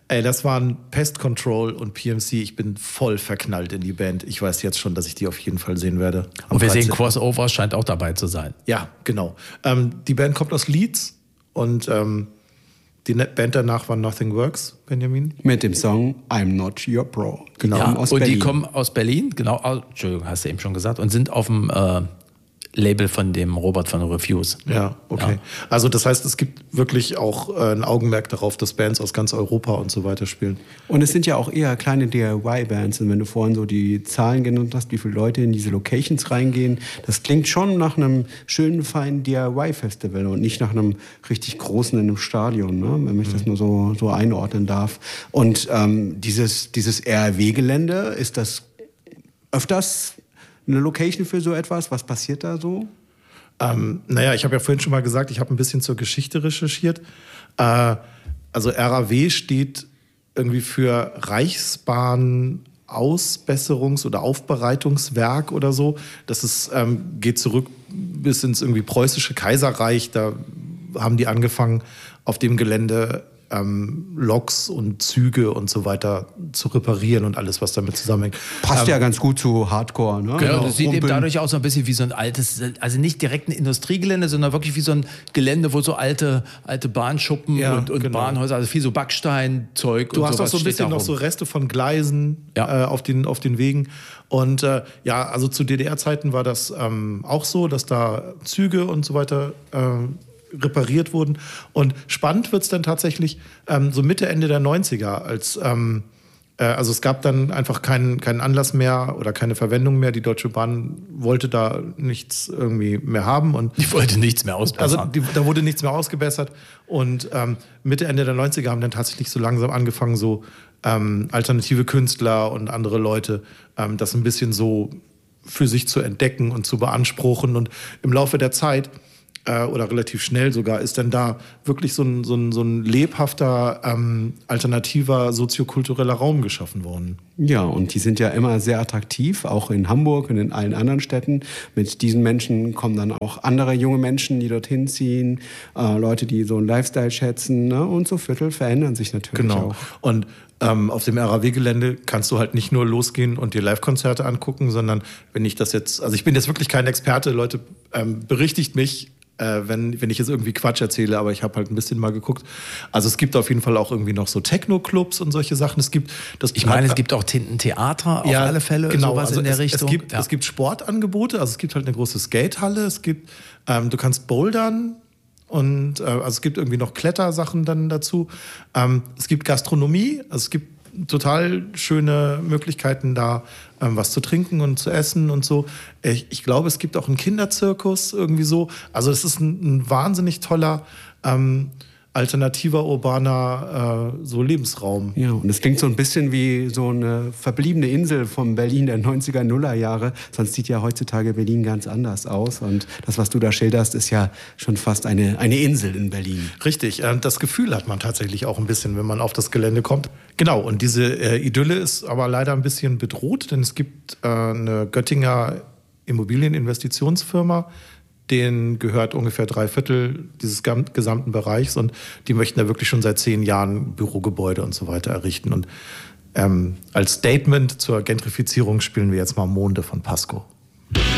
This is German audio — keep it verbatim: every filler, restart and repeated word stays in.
Ey, das waren Pest Control und P M C. Ich bin voll verknallt in die Band. Ich weiß jetzt schon, dass ich die auf jeden Fall sehen werde. Und wir sehen Crossover, scheint auch dabei zu sein. Ja, genau. Ähm, die Band kommt aus Leeds und ähm, die Band danach war Nothing Works, Benjamin. Mit dem Song I'm Not Your Bro. Genau. Ja, aus und Berlin. Die kommen aus Berlin, genau. Oh, Entschuldigung, hast du eben schon gesagt. Und sind auf dem äh, Label von dem Robert von Refuse. Ja, okay. Ja. Also das heißt, es gibt wirklich auch äh, ein Augenmerk darauf, dass Bands aus ganz Europa und so weiter spielen. Und es sind ja auch eher kleine D I Y-Bands. Und wenn du vorhin so die Zahlen genannt hast, wie viele Leute in diese Locations reingehen, das klingt schon nach einem schönen, feinen D I Y-Festival und nicht nach einem richtig großen in einem Stadion, ne? Wenn ich mhm. das nur so, so einordnen darf. Und ähm, dieses, dieses R R W-Gelände, ist das öfters eine Location für so etwas? Was passiert da so? Ähm, naja, ich habe ja vorhin schon mal gesagt, ich habe ein bisschen zur Geschichte recherchiert. Äh, also R A W steht irgendwie für Reichsbahn Ausbesserungs- oder Aufbereitungswerk oder so. Das ist, ähm, geht zurück bis ins irgendwie preußische Kaiserreich. Da haben die angefangen, auf dem Gelände Ähm, Loks und Züge und so weiter zu reparieren und alles, was damit zusammenhängt. Passt ähm, ja ganz gut zu Hardcore, ne? Genau, das sieht Rumpeln. Eben dadurch auch so ein bisschen wie so ein altes, also nicht direkt ein Industriegelände, sondern wirklich wie so ein Gelände, wo so alte, alte Bahnschuppen ja, und, und genau. Bahnhäuser, also viel so Backsteinzeug. Du und hast auch so ein bisschen noch so Reste von Gleisen ja. äh, auf, den, auf den Wegen. Und äh, ja, also zu D D R-Zeiten war das ähm, auch so, dass da Züge und so weiter äh, repariert wurden. Und spannend wird es dann tatsächlich ähm, so Mitte, Ende der neunziger, als ähm, äh, also es gab dann einfach keinen, keinen Anlass mehr oder keine Verwendung mehr. Die Deutsche Bahn wollte da nichts irgendwie mehr haben. Und die wollte nichts mehr ausbessern. Also die, da wurde nichts mehr ausgebessert. Und ähm, Mitte, Ende der neunziger haben dann tatsächlich so langsam angefangen, so ähm, alternative Künstler und andere Leute ähm, das ein bisschen so für sich zu entdecken und zu beanspruchen. Und im Laufe der Zeit oder relativ schnell sogar, ist dann da wirklich so ein, so ein, so ein lebhafter, ähm, alternativer, soziokultureller Raum geschaffen worden. Ja, und die sind ja immer sehr attraktiv, auch in Hamburg und in allen anderen Städten. Mit diesen Menschen kommen dann auch andere junge Menschen, die dorthin ziehen, äh, Leute, die so einen Lifestyle schätzen, ne? Und so Viertel verändern sich natürlich genau. auch. Und ähm, auf dem R A W-Gelände kannst du halt nicht nur losgehen und dir Live-Konzerte angucken, sondern wenn ich das jetzt, also ich bin jetzt wirklich kein Experte, Leute, ähm, berichtigt mich, Äh, wenn, wenn ich jetzt irgendwie Quatsch erzähle, aber ich habe halt ein bisschen mal geguckt. Also es gibt auf jeden Fall auch irgendwie noch so Techno-Clubs und solche Sachen. Es gibt das ich meine, es gibt auch Tintentheater auf ja, alle Fälle, genau, sowas also in der es, Richtung. Es gibt, ja. es gibt Sportangebote, also es gibt halt eine große Skatehalle, es gibt, ähm, du kannst bouldern und äh, also es gibt irgendwie noch Klettersachen dann dazu. Ähm, es gibt Gastronomie, also es gibt total schöne Möglichkeiten da, ähm, was zu trinken und zu essen und so. Ich, ich glaube, es gibt auch einen Kinderzirkus irgendwie so. Also es ist ein, ein wahnsinnig toller, ähm, alternativer, urbaner äh, so Lebensraum. Ja, und es klingt so ein bisschen wie so eine verbliebene Insel vom Berlin der neunziger, Nuller Jahre. Sonst sieht ja heutzutage Berlin ganz anders aus. Und das, was du da schilderst, ist ja schon fast eine, eine Insel in Berlin. Richtig, äh, das Gefühl hat man tatsächlich auch ein bisschen, wenn man auf das Gelände kommt. Genau, und diese äh, Idylle ist aber leider ein bisschen bedroht, denn es gibt äh, eine Göttinger Immobilieninvestitionsfirma, denen gehört ungefähr drei Viertel dieses gesamten Bereichs und die möchten da wirklich schon seit zehn Jahren Bürogebäude und so weiter errichten. Und ähm, als Statement zur Gentrifizierung spielen wir jetzt mal Monde von Pasco.